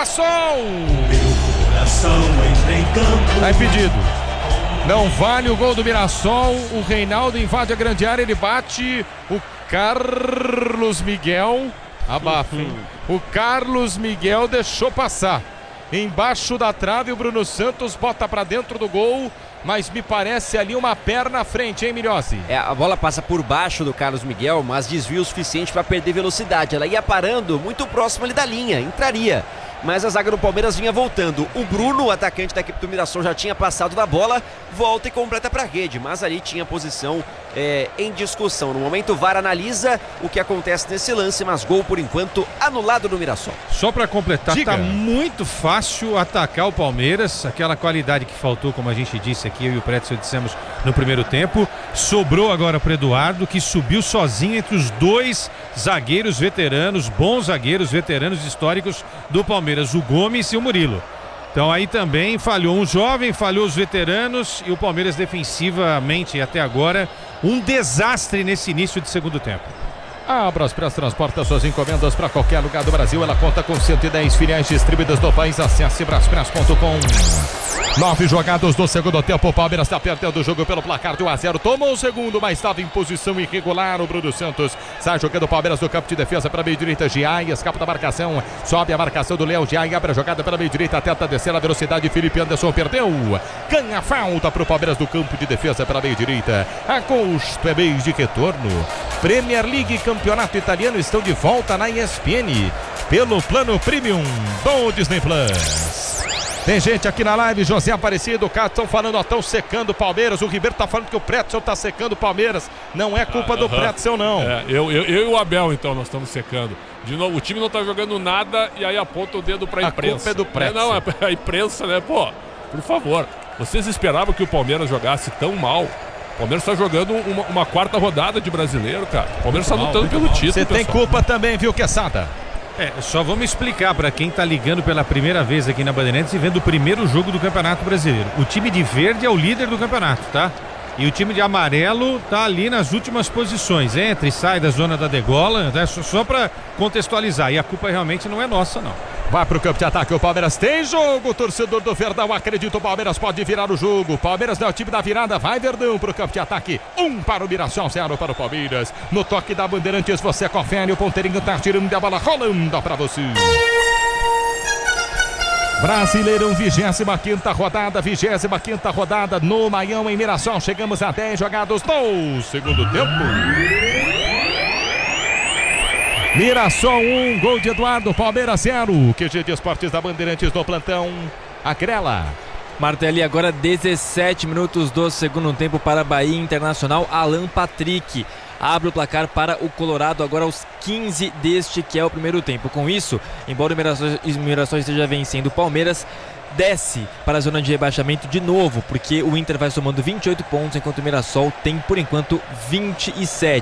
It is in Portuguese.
Mirassol! Tá impedido. Não vale o gol do Mirassol. O Reinaldo invade a grande área, ele bate. O Carlos Miguel, abafa, hein? O Carlos Miguel deixou passar. Embaixo da trave, o Bruno Santos bota pra dentro do gol, mas me parece ali uma perna à frente, hein, Milhozzi? A bola passa por baixo do Carlos Miguel, mas desvia o suficiente para perder velocidade. Ela ia parando muito próximo ali da linha, entraria. Mas a zaga do Palmeiras vinha voltando. O Bruno, o atacante da equipe do Mirassol, já tinha passado da bola, volta e completa para a rede. Mas ali tinha posição em discussão. No momento o VAR analisa o que acontece nesse lance, mas gol por enquanto anulado no Mirassol. Só para completar, Diga. tá muito fácil atacar o Palmeiras. Aquela qualidade que faltou, como a gente disse aqui, eu e o Pretzel dissemos no primeiro tempo. Sobrou agora para Eduardo, que subiu sozinho entre os dois zagueiros veteranos, bons zagueiros veteranos históricos do Palmeiras, o Gomes e o Murilo. Então aí também falhou um jovem, falhou os veteranos, e o Palmeiras defensivamente até agora um desastre nesse início de segundo tempo. A Braspress transporta suas encomendas para qualquer lugar do Brasil. Ela conta com 110 filiais distribuídas no país. Acesse braspress.com. 9 jogados do segundo tempo. O Palmeiras está perdendo o jogo pelo placar de 1-0. Tomou o segundo, mas estava em posição irregular. O Bruno Santos sai jogando o Palmeiras do campo de defesa para a meio direita. Giai escapa da marcação. Sobe a marcação do Léo. Giai abre a jogada pela meio direita. Tenta descer a velocidade. Felipe Anderson perdeu. Ganha falta para o Palmeiras do campo de defesa pela meio direita. Agosto é mês de retorno. Premier League, Campeonato Italiano estão de volta na ESPN pelo plano Premium do Disney Plus. Tem gente aqui na live, José Aparecido, o cara estão falando, estão secando o Palmeiras. O Ribeiro tá falando que o Pretzel tá secando o Palmeiras. Não é culpa do Pretzel, não. Eu e o Abel, então, nós estamos secando. De novo, o time não tá jogando nada e aí aponta o dedo pra imprensa. A culpa é do Pretzel. Não, a imprensa, né? Pô, por favor. Vocês esperavam que o Palmeiras jogasse tão mal? O Palmeiras está jogando uma quarta rodada de brasileiro, cara. O Palmeiras está lutando pelo título. Você tem culpa também, viu, Quesada? Só vamos explicar para quem tá ligando pela primeira vez aqui na Bandeirantes e vendo o primeiro jogo do Campeonato Brasileiro. O time de verde é o líder do campeonato, tá? E o time de amarelo tá ali nas últimas posições. Entra e sai da zona da degola, né? Só para contextualizar. E a culpa realmente não é nossa, não. Vai pro campo de ataque, o Palmeiras tem jogo, o torcedor do Verdão acredita, o Palmeiras pode virar o jogo, Palmeiras é o time da virada, vai Verdão pro campo de ataque, 1 para o Mirassol, 0 para o Palmeiras, no toque da Bandeirantes você confere, o ponteirinho tá tirando a bola, rolando pra você. Brasileirão, 25ª rodada no Maião, em Mirassol, chegamos a 10 jogados no segundo tempo. Mirassol 1, gol de Eduardo, Palmeiras 0. QG de Esportes da Bandeirantes no plantão. Acrela. Martelli, agora 17 minutos do segundo tempo para Bahia Internacional. Alan Patrick abre o placar para o Colorado agora aos 15 deste que é o primeiro tempo. Com isso, embora o Mirassol esteja vencendo o Palmeiras, desce para a zona de rebaixamento de novo, porque o Inter vai somando 28 pontos, enquanto o Mirassol tem, por enquanto, 27.